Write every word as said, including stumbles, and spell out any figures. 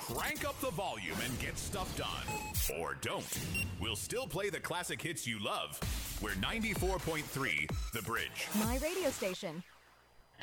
crank up the volume and get stuff done. Or don't. We'll still play the classic hits you love. We're ninety-four point three The Bridge. My radio station.